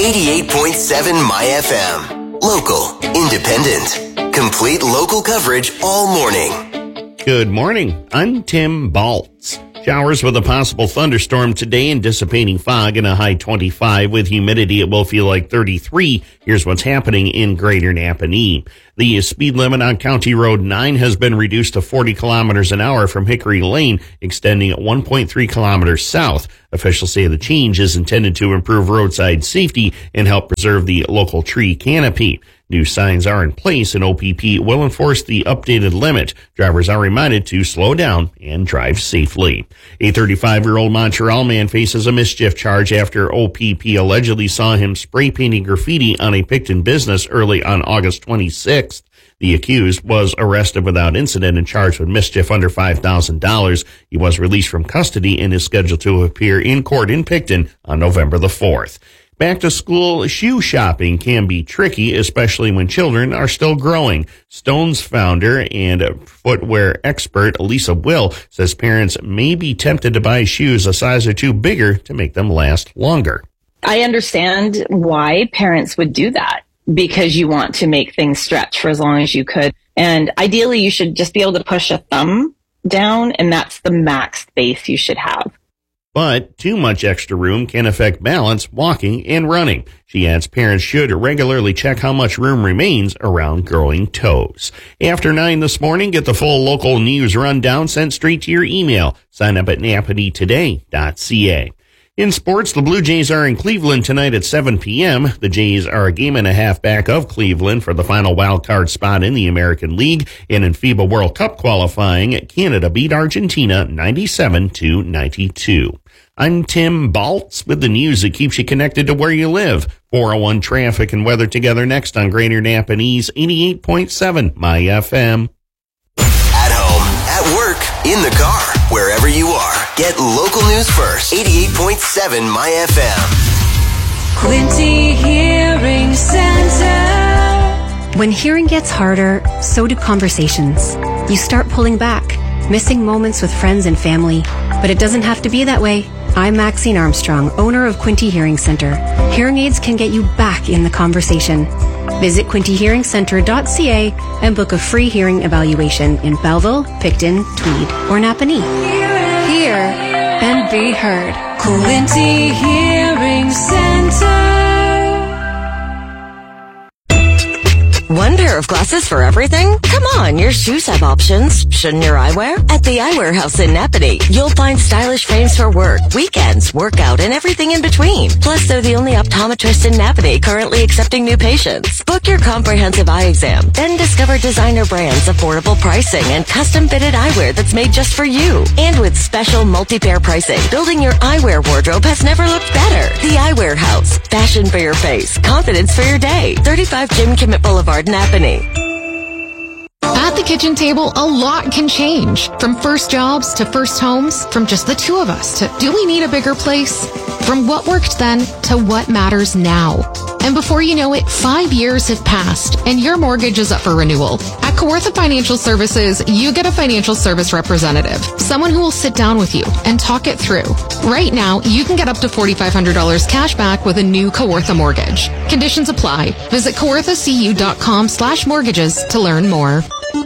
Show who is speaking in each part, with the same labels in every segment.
Speaker 1: 88.7 My FM. Local, independent, complete local coverage all morning.
Speaker 2: Good morning. I'm Tim Baltz. Showers with a possible thunderstorm today and dissipating fog and a high 25 with humidity. It will feel like 33. Here's what's happening in Greater Napanee. The speed limit on County Road 9 has been reduced to 40 kilometers an hour from Hickory Lane, extending at 1.3 kilometers south. Officials say the change is intended to improve roadside safety and help preserve the local tree canopy. New signs are in place and OPP will enforce the updated limit. Drivers are reminded to slow down and drive safely. A 35-year-old Montreal man faces a mischief charge after OPP allegedly saw him spray painting graffiti on a Picton business early on August 26th. The accused was arrested without incident and charged with mischief under $5,000. He was released from custody and is scheduled to appear in court in Picton on November the 4th. Back to school shoe shopping can be tricky, especially when children are still growing. Stone's founder and footwear expert Lisa Will says parents may be tempted to buy shoes a size or two bigger to make them last longer.
Speaker 3: I understand why parents would do that, because you want to make things stretch for as long as you could. And ideally, you should just be able to push a thumb down, and that's the max space you should have.
Speaker 2: But too much extra room can affect balance, walking, and running. She adds parents should regularly check how much room remains around growing toes. After 9 this morning, get the full local news rundown sent straight to your email. Sign up at napaneetoday.ca. In sports, the Blue Jays are in Cleveland tonight at 7 p.m. The Jays are a game and a half back of Cleveland for the final wild card spot in the American League. And in FIBA World Cup qualifying, Canada beat Argentina 97-92. I'm Tim Baltz with the news that keeps you connected to where you live. 401 traffic and weather together next on Greater Napanee's 88.7 My FM.
Speaker 1: At home, at work, in the car, wherever you are. Get local news first. 88.7 My FM.
Speaker 4: Quinty Hearing Center.
Speaker 5: When hearing gets harder, so do conversations. You start pulling back, missing moments with friends and family. But it doesn't have to be that way. I'm Maxine Armstrong, owner of Quinty Hearing Center. Hearing aids can get you back in the conversation. Visit quintyhearingcenter.ca and book a free hearing evaluation in Belleville, Picton, Tweed, or Napanee. Hear and be heard.
Speaker 4: Quinty Hearing Center.
Speaker 6: One pair of glasses for everything? Come on, your shoes have options. Shouldn't your eyewear? At the Eyewear House in Napanee, you'll find stylish frames for work, weekends, workout, and everything in between. Plus, they're the only optometrist in Napanee currently accepting new patients. Book your comprehensive eye exam, then discover designer brands, affordable pricing, and custom-fitted eyewear that's made just for you. And with special multi-pair pricing, building your eyewear wardrobe has never looked better. The Eyewear House. Fashion for your face. Confidence for your day. 35 Jim Kimmett Boulevard, Napanee.
Speaker 7: At the kitchen table, a lot can change. From first jobs to first homes, from just the two of us to do we need a bigger place? From what worked then to what matters now. And before you know it, 5 years have passed and your mortgage is up for renewal. At Kawartha Financial Services, you get a financial service representative, someone who will sit down with you and talk it through. Right now, you can get up to $4,500 cash back with a new Kawartha mortgage. Conditions apply. Visit kawarthacu.com/mortgages to learn more.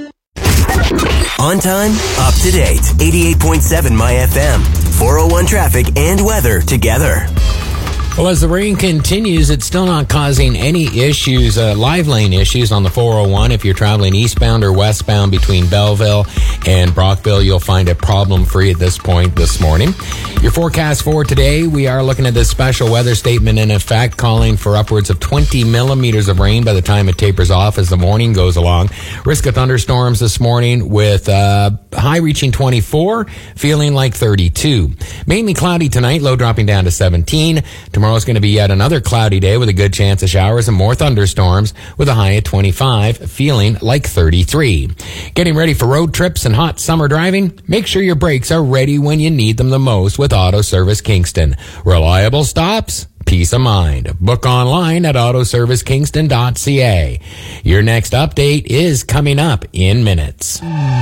Speaker 1: On time, up to date. 88.7 My FM. 401 traffic and weather together.
Speaker 8: Well, as the rain continues, it's still not causing any issues, live lane issues on the 401. If you're traveling eastbound or westbound between Belleville and Brockville, you'll find it problem-free at this point this morning. Your forecast for today, we are looking at this special weather statement in effect, calling for upwards of 20 millimeters of rain by the time it tapers off as the morning goes along. Risk of thunderstorms this morning with high reaching 24, feeling like 32. Mainly cloudy tonight, low dropping down to 17. Tomorrow's going to be yet another cloudy day with a good chance of showers and more thunderstorms with a high at 25, feeling like 33. Getting ready for road trips and hot summer driving? Make sure your brakes are ready when you need them the most with Auto Service Kingston. Reliable stops, peace of mind. Book online at autoservicekingston.ca. Your next update is coming up in minutes.